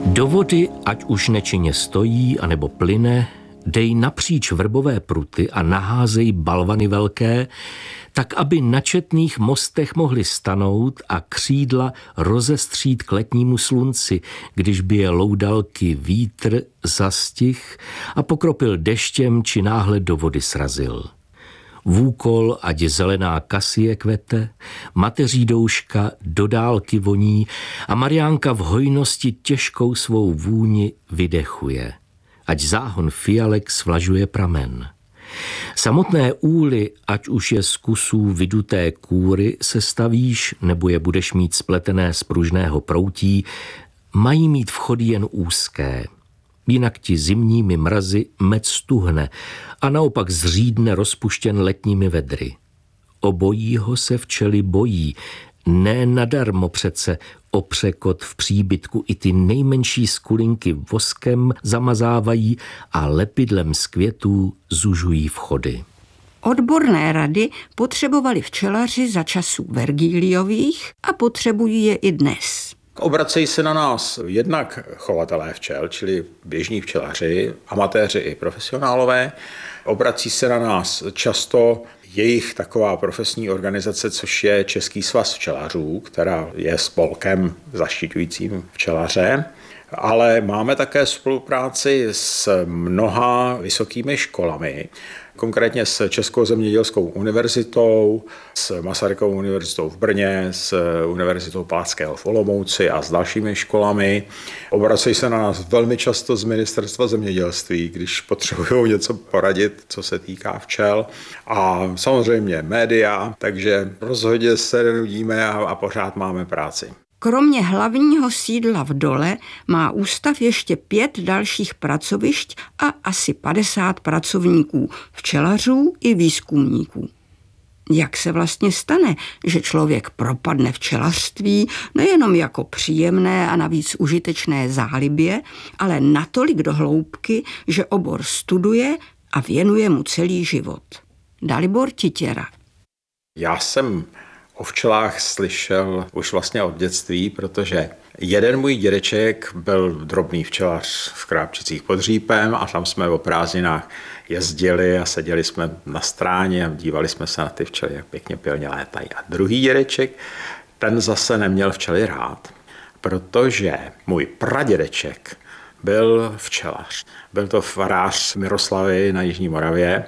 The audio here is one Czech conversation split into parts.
Do vody, ať už nečinně stojí, anebo plyne, dej napříč vrbové pruty a naházej balvany velké, tak aby na četných mostech mohli stanout a křídla rozestřít k letnímu slunci, když by je loudalky vítr zastih a pokropil deštěm či náhle do vody srazil. Vůkol, ať zelená kasie kvete, mateří douška do dálky voní a Mariánka v hojnosti těžkou svou vůni vydechuje. Ať záhon fialek svlažuje pramen. Samotné úly, ať už je z kusů vyduté kůry se stavíš, nebo je budeš mít spletené z pružného proutí, mají mít vchody jen úzké. Jinak ti zimními mrazy med stuhne a naopak zřídne rozpuštěn letními vedry. Obojího se včely bojí, ne nadarmo přece o překot v příbytku i ty nejmenší skulinky voskem zamazávají a lepidlem z květů zužují vchody. Odborné rady potřebovali včelaři za časů Vergiliových a potřebují je i dnes. Obracejí se na nás jednak chovatelé včel, čili běžní včelaři, amatéři i profesionálové. Obrací se na nás často jejich taková profesní organizace, což je Český svaz včelařů, která je spolkem zaštiťujícím včelaře. Ale máme také spolupráci s mnoha vysokými školami, konkrétně s Českou zemědělskou univerzitou, s Masarykovou univerzitou v Brně, s Univerzitou Palackého v Olomouci a s dalšími školami. Obracejí se na nás velmi často z Ministerstva zemědělství, když potřebují něco poradit, co se týká včel. A samozřejmě média, takže rozhodně se nenudíme a pořád máme práci. Kromě hlavního sídla v Dole má ústav ještě 5 dalších pracovišť a asi 50 pracovníků, včelařů i výzkumníků. Jak se vlastně stane, že člověk propadne včelařství nejenom jako příjemné a navíc užitečné zálibě, ale natolik do hloubky, že obor studuje a věnuje mu celý život? Dalibor Titěra. Já jsem o včelách slyšel už vlastně od dětství, protože jeden můj dědeček byl drobný včelař v Krápčicích pod Řípem a tam jsme o prázdninách jezdili a seděli jsme na stráně a dívali jsme se na ty včely, jak pěkně pilně létají. A druhý dědeček, ten zase neměl včely rád, protože můj pradědeček byl včelař. Byl to farář Miroslavy na Jižní Moravě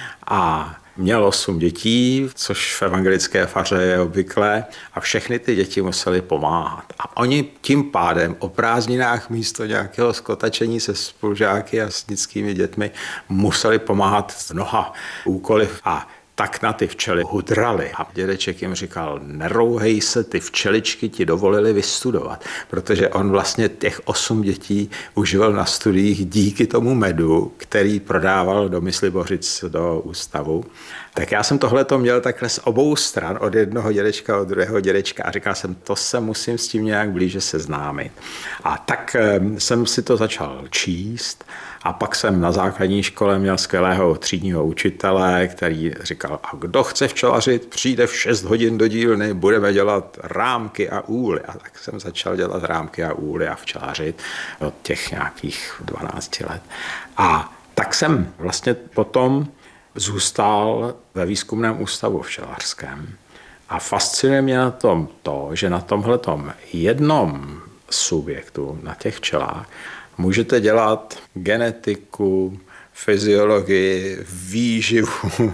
a měl 8 dětí, což v evangelické faře je obvyklé, a všechny ty děti museli pomáhat. A oni tím pádem o prázdninách místo nějakého skotačení se spolužáky a s dětskými dětmi museli pomáhat v mnoha úkoly a tak na ty včely hudrali. A dědeček jim říkal, nerouhej se, ty včeličky ti dovolili vystudovat, protože on vlastně těch 8 dětí užil na studiích díky tomu medu, který prodával do Myslibořic do ústavu. Tak já jsem tohleto měl takhle z obou stran, od jednoho dědečka, od druhého dědečka a říkal jsem, to se musím s tím nějak blíže seznámit. A tak jsem si to začal číst a pak jsem na základní škole měl skvělého třídního učitele, který říkal, a kdo chce včelařit, přijde v 6 hodin do dílny, budeme dělat rámky a úly. A tak jsem začal dělat rámky a úly a včelařit od těch nějakých 12 let. A tak jsem vlastně potom zůstal ve výzkumném ústavu včelařském. A fascinuje mě na tom to, že na tomhletom jednom subjektu, na těch včelách, můžete dělat genetiku, fyziologii, výživu,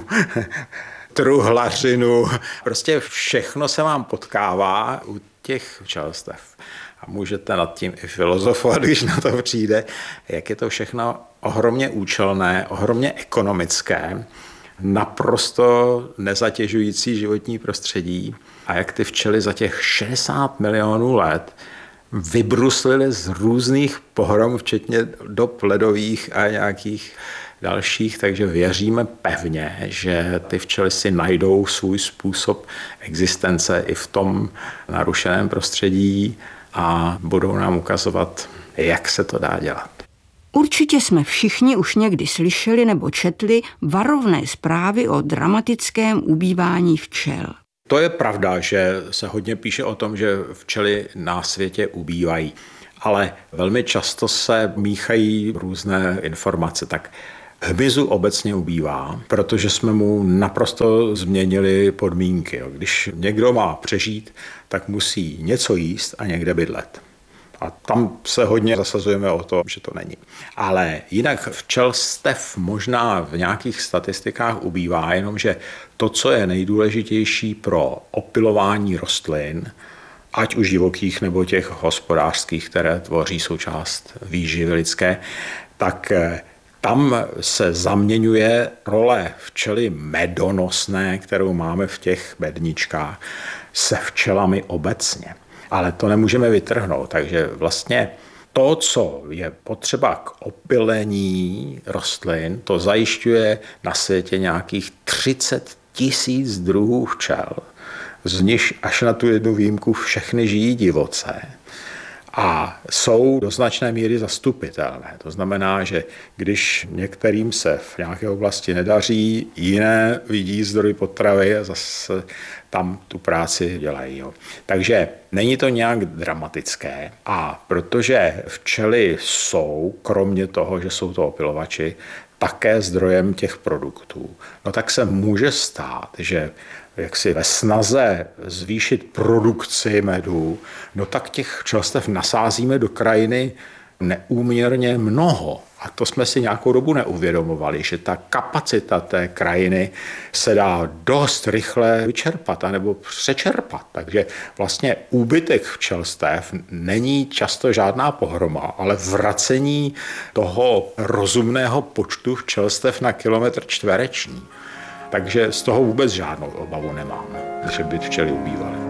truhlařinu. Prostě všechno se vám potkává u těch včelstev. A můžete nad tím i filozofovat, když na to přijde, jak je to všechno ohromně účelné, ohromně ekonomické, naprosto nezatěžující životní prostředí a jak ty včely za těch 60 milionů let vybruslily z různých pohrom, včetně dob ledových a nějakých dalších, takže věříme pevně, že ty včely si najdou svůj způsob existence i v tom narušeném prostředí a budou nám ukazovat, jak se to dá dělat. Určitě jsme všichni už někdy slyšeli nebo četli varovné zprávy o dramatickém ubývání včel. To je pravda, že se hodně píše o tom, že včely na světě ubývají. ale velmi často se míchají různé informace. Tak hmyzu obecně ubývá, protože jsme mu naprosto změnili podmínky. Když někdo má přežít, tak musí něco jíst a někde bydlet. A tam se hodně zasazujeme o to, že to není. Ale jinak včelstev možná v nějakých statistikách ubývá, jenomže to, co je nejdůležitější pro opylování rostlin, ať už divokých nebo těch hospodářských, které tvoří součást výživy lidské, tak tam se zaměňuje role včely medonosné, kterou máme v těch bedničkách, se včelami obecně. Ale to nemůžeme vytrhnout, takže vlastně to, co je potřeba k opylení rostlin, to zajišťuje na světě nějakých 30 000 druhů včel, z nich až na tu jednu výjimku všechny žijí divoce a jsou do značné míry zastupitelné. To znamená, že když některým se v nějaké oblasti nedaří, jiné vidí zdroj potravy a zase tam tu práci dělají. Jo. Takže není to nějak dramatické a protože včely jsou, kromě toho, že jsou to opylovači, také zdrojem těch produktů, no tak se může stát, že jaksi ve snaze zvýšit produkci medu, no tak těch včelstev nasázíme do krajiny neúměrně mnoho. A to jsme si nějakou dobu neuvědomovali, že ta kapacita té krajiny se dá dost rychle vyčerpat anebo přečerpat. Takže vlastně úbytek včelstev není často žádná pohroma, ale vracení toho rozumného počtu včelstev na kilometr čtvereční. Takže z toho vůbec žádnou obavu nemám, že by včely ubývaly.